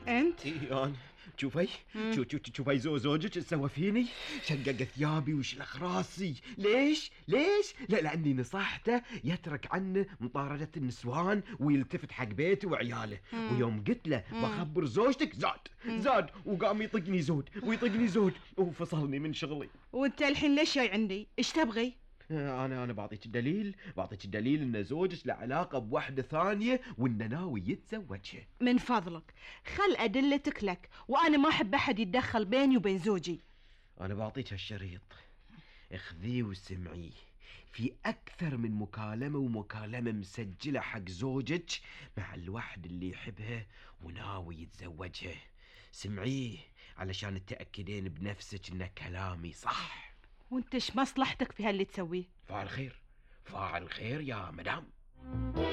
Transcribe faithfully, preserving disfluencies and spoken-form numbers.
انت؟ اي انا. شوفي شو شو شوفي زو زوجك ايش سوى فيني؟ شقق ثيابي وشلخ راسي. ليش؟ ليش؟ لا لاني نصحته يترك عنه مطاردة النسوان ويلتفت حق بيته وعياله. مم. ويوم قلت له مم. بخبر زوجتك زاد مم. زاد وقام يطقني زود ويطقني زود وفصلني من شغلي. وانت الحين ليش جاي عندي؟ ايش تبغي؟ انا انا بعطيك الدليل بعطيك الدليل ان زوجك له علاقه بوحده ثانيه وانه ناوي يتزوجها. من فضلك خل ادلتك لك، وانا ما احب احد يتدخل بيني وبين زوجي. انا بعطيك هالشريط، اخذيه وسمعيه. في اكثر من مكالمه ومكالمه مسجله حق زوجك مع الوحده اللي يحبها وناوي يتزوجها. سمعيه علشان تتاكدين بنفسك ان كلامي صح. وانت ايش مصلحتك في هاللي تسويه؟ فاعل خير فاعل خير يا مدام.